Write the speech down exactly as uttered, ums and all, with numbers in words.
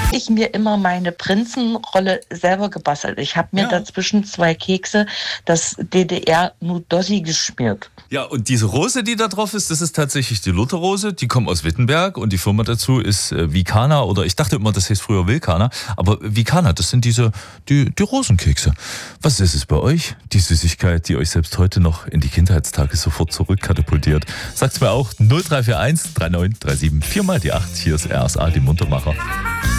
Ich mir immer meine Prinzenrolle selber gebastelt. Ich habe mir Ja. dazwischen zwei Kekse das D D R-Nudossi geschmiert. Ja, und diese Rose, die da drauf ist, das ist tatsächlich die Lutherrose. Die kommt aus Wittenberg und die Firma dazu ist äh, Vikana oder ich dachte immer, das hieß früher Wilkana, aber Vikana, das sind diese, die, die Rosenkekse. Was ist es bei euch? Die Süßigkeit, die euch selbst heute noch in die Kindheitstage sofort zurückkatapultiert. Sagt's mir auch null drei vier eins drei neun drei sieben vier mal die acht. Hier ist R S A, die Muntermacher.